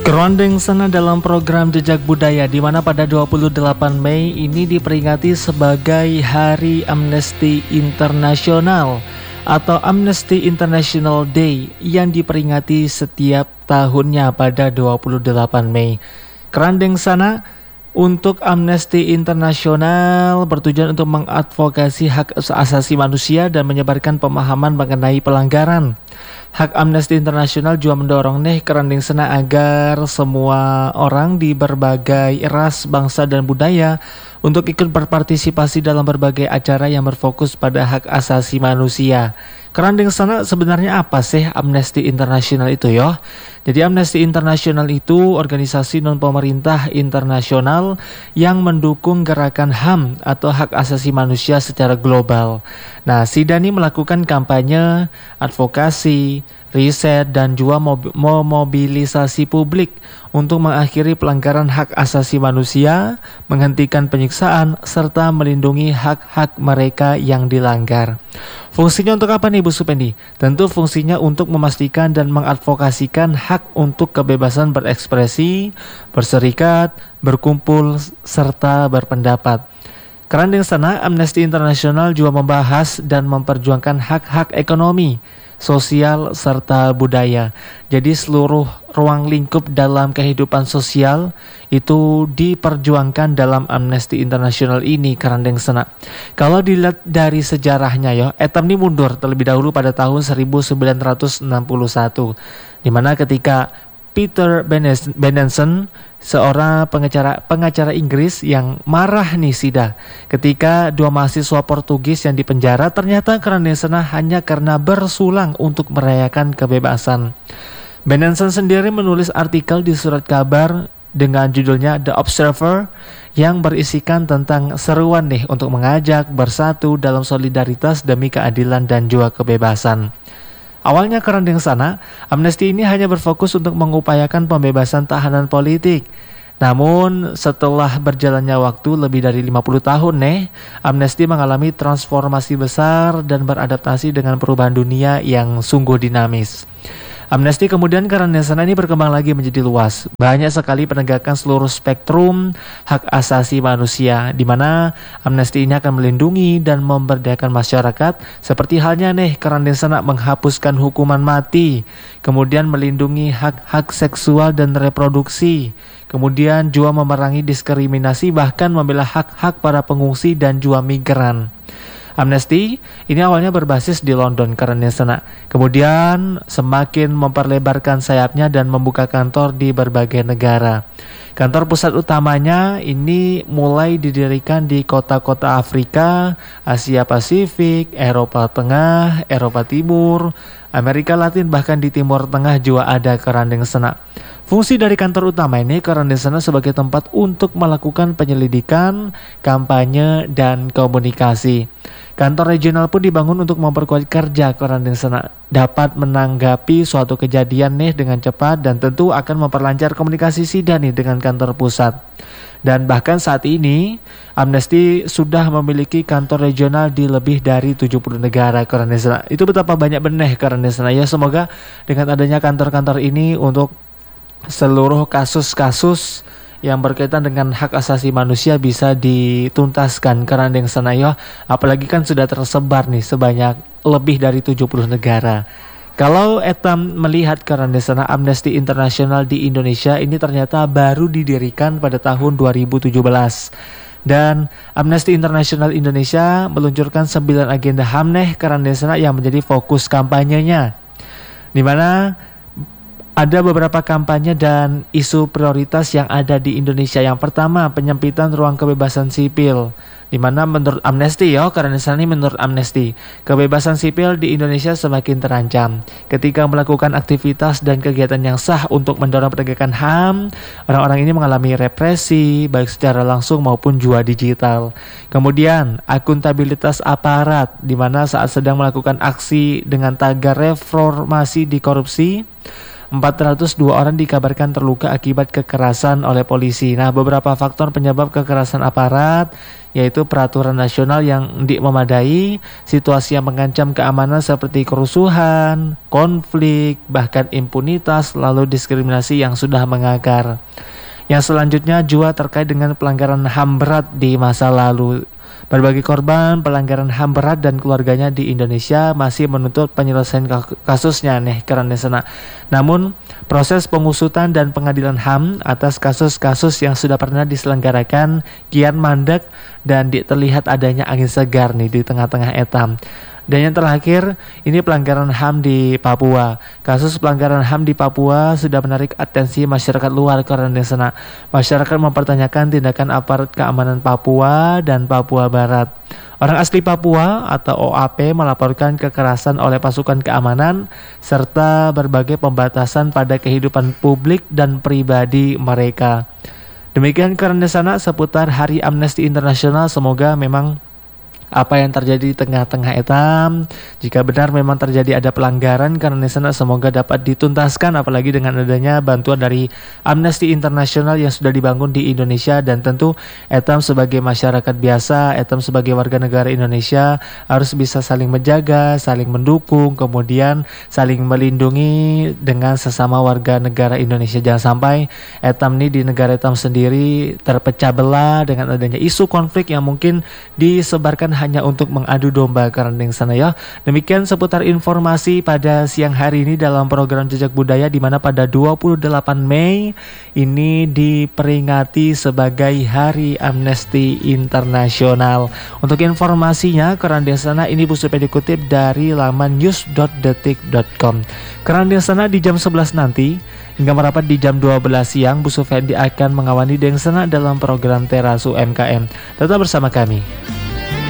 Kerondeng sana dalam program Jejak Budaya, di mana pada 28 Mei ini diperingati sebagai Hari Amnesty Internasional atau Amnesty International Day yang diperingati setiap tahunnya pada 28 Mei. Kerondeng sana untuk Amnesty Internasional bertujuan untuk mengadvokasi hak asasi manusia dan menyebarkan pemahaman mengenai pelanggaran hak. Amnesty Internasional juga mendorong kerendeng sena agar semua orang di berbagai ras, bangsa, dan budaya untuk ikut berpartisipasi dalam berbagai acara yang berfokus pada hak asasi manusia. Kerendeng sena sebenarnya apa sih Amnesty Internasional itu ya? Jadi Amnesty Internasional itu organisasi non-pemerintah internasional yang mendukung gerakan HAM atau hak asasi manusia secara global. Nah, SIDA ini melakukan kampanye, advokasi, riset, dan juga memobilisasi publik untuk mengakhiri pelanggaran hak asasi manusia, menghentikan penyiksaan, serta melindungi hak-hak mereka yang dilanggar. Fungsinya untuk apa nih Bu Supendi? Tentu fungsinya untuk memastikan dan mengadvokasikan hak untuk kebebasan berekspresi, berserikat, berkumpul, serta berpendapat. Kerendeng sana, Amnesty Internasional juga membahas dan memperjuangkan hak-hak ekonomi, sosial, serta budaya. Jadi seluruh ruang lingkup dalam kehidupan sosial itu diperjuangkan dalam Amnesty Internasional ini, Kerendeng sena. Kalau dilihat dari sejarahnya ya, etam ini mundur terlebih dahulu pada tahun 1961, di mana ketika Peter Benenson, seorang pengacara Inggris yang marah nih SIDA ketika dua mahasiswa Portugis yang dipenjara ternyata kerendeng sena hanya karena bersulang untuk merayakan kebebasan. Benenson sendiri menulis artikel di surat kabar dengan judulnya The Observer yang berisikan tentang seruan untuk mengajak bersatu dalam solidaritas demi keadilan dan juga kebebasan. Awalnya kerendeng sana, Amnesty ini hanya berfokus untuk mengupayakan pembebasan tahanan politik. Namun setelah berjalannya waktu lebih dari 50 tahun Amnesty mengalami transformasi besar dan beradaptasi dengan perubahan dunia yang sungguh dinamis. Amnesty kemudian kerendeng sana ini berkembang lagi menjadi luas. Banyak sekali penegakan seluruh spektrum hak asasi manusia, di mana Amnesty ini akan melindungi dan memberdayakan masyarakat, seperti halnya kerendeng sana menghapuskan hukuman mati, kemudian melindungi hak-hak seksual dan reproduksi, kemudian juga memerangi diskriminasi, bahkan membela hak-hak para pengungsi dan juga migran. Amnesty ini awalnya berbasis di London, kerendeng sena. Kemudian semakin memperlebarkan sayapnya dan membuka kantor di berbagai negara. Kantor pusat utamanya ini mulai didirikan di kota-kota Afrika, Asia Pasifik, Eropa Tengah, Eropa Timur, Amerika Latin, bahkan di Timur Tengah juga ada kerendeng sena. Fungsi dari kantor utama ini kerendeng sena sebagai tempat untuk melakukan penyelidikan, kampanye, dan komunikasi. Kantor regional pun dibangun untuk memperkuat kerja kerendeng sena dapat menanggapi suatu kejadian dengan cepat dan tentu akan memperlancar komunikasi SIDA dengan kantor pusat. Dan bahkan saat ini Amnesty sudah memiliki kantor regional di lebih dari 70 negara kerendeng sena. Itu betapa banyak kerendeng sena ya. Semoga dengan adanya kantor-kantor ini untuk seluruh kasus-kasus yang berkaitan dengan hak asasi manusia bisa dituntaskan kerendeng sena ya. Apalagi kan sudah tersebar sebanyak lebih dari 70 negara. Kalau etam melihat kerendeng sena Amnesty Internasional di Indonesia ini ternyata baru didirikan pada tahun 2017. Dan Amnesty Internasional Indonesia meluncurkan 9 agenda HAM kerendeng sena yang menjadi fokus kampanyenya, di mana ada beberapa kampanye dan isu prioritas yang ada di Indonesia. Yang pertama, penyempitan ruang kebebasan sipil, di mana menurut Amnesty kerendeng sena ini menurut Amnesty, kebebasan sipil di Indonesia semakin terancam. Ketika melakukan aktivitas dan kegiatan yang sah untuk mendorong penegakan HAM, orang-orang ini mengalami represi baik secara langsung maupun juga digital. Kemudian, akuntabilitas aparat, di mana saat sedang melakukan aksi dengan tagar reformasi di korupsi, 402 orang dikabarkan terluka akibat kekerasan oleh polisi. Nah, beberapa faktor penyebab kekerasan aparat yaitu peraturan nasional yang tidak memadai, situasi yang mengancam keamanan seperti kerusuhan, konflik, bahkan impunitas, lalu diskriminasi yang sudah mengakar. Yang selanjutnya juga terkait dengan pelanggaran HAM berat di masa lalu. Berbagai korban pelanggaran HAM berat dan keluarganya di Indonesia masih menuntut penyelesaian kasusnya nih karena sana. Namun proses pengusutan dan pengadilan HAM atas kasus-kasus yang sudah pernah diselenggarakan kian mandek dan terlihat adanya angin segar nih di tengah-tengah etam. Dan yang terakhir, ini pelanggaran HAM di Papua. Kasus pelanggaran HAM di Papua sudah menarik atensi masyarakat luar karena di sana. Masyarakat mempertanyakan tindakan aparat keamanan Papua dan Papua Barat. Orang asli Papua atau OAP melaporkan kekerasan oleh pasukan keamanan serta berbagai pembatasan pada kehidupan publik dan pribadi mereka. Demikian karena di sana seputar Hari Amnesty Internasional. Semoga memang apa yang terjadi di tengah-tengah etam, jika benar memang terjadi ada pelanggaran karena di sana, semoga dapat dituntaskan, apalagi dengan adanya bantuan dari Amnesty International yang sudah dibangun di Indonesia. Dan tentu etam sebagai masyarakat biasa, etam sebagai warga negara Indonesia harus bisa saling menjaga, saling mendukung, kemudian saling melindungi dengan sesama warga negara Indonesia. Jangan sampai etam ini di negara etam sendiri terpecah belah dengan adanya isu konflik yang mungkin disebarkan hanya untuk mengadu domba karena yang sana ya. Demikian seputar informasi pada siang hari ini dalam program Jejak Budaya, di mana pada 28 Mei ini diperingati sebagai Hari Amnesty Internasional. Untuk informasinya karena di sana ini Bu Sufian dikutip dari laman news.detik.com. Karena di sana di jam 11 nanti hingga merapat di jam 12 siang Bu Sufian akan mengawani Deng Sana dalam program Teras UMKM. Tetap bersama kami.